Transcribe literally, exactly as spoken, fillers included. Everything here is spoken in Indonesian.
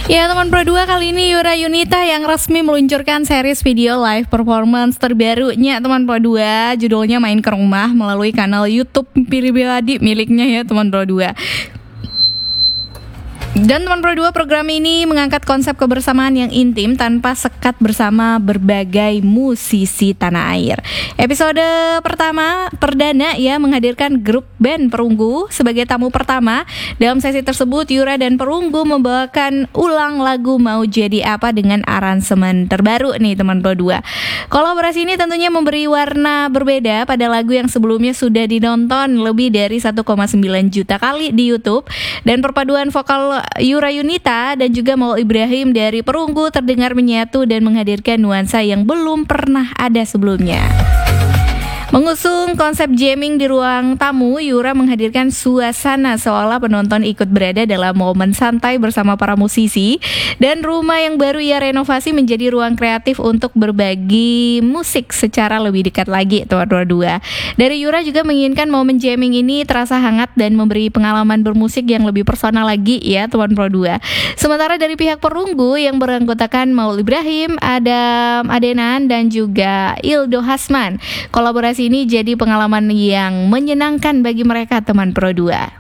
Ya teman Pro dua, kali ini Yura Yunita yang resmi meluncurkan series video live performance terbarunya teman Pro dua. Judulnya Main ke Rumah melalui kanal YouTube pribadi miliknya ya teman Pro dua. Dan teman Pro dua, program ini mengangkat konsep kebersamaan yang intim tanpa sekat bersama berbagai musisi tanah air. Episode pertama perdana ya menghadirkan grup band Perunggu sebagai tamu pertama. Dalam sesi tersebut Yura dan Perunggu membawakan ulang lagu Mau Jadi Apa dengan aransemen terbaru nih teman Pro dua. Kolaborasi ini tentunya memberi warna berbeda pada lagu yang sebelumnya sudah ditonton lebih dari satu koma sembilan juta kali di YouTube, dan perpaduan vokal Yura Yunita dan juga Maul Ibrahim dari Perunggu terdengar menyatu dan menghadirkan nuansa yang belum pernah ada sebelumnya. Mengusung konsep jamming di ruang tamu, Yura menghadirkan suasana seolah penonton ikut berada dalam momen santai bersama para musisi, dan rumah yang baru ia renovasi menjadi ruang kreatif untuk berbagi musik secara lebih dekat lagi teman Pro dua. Dari Yura juga menginginkan momen jamming ini terasa hangat dan memberi pengalaman bermusik yang lebih personal lagi ya teman Pro dua. Sementara dari pihak Perunggu yang beranggotakan Maul Ibrahim, Adam Adenan dan juga Ildo Hasman, kolaborasi ini jadi pengalaman yang menyenangkan bagi mereka teman Pro dua.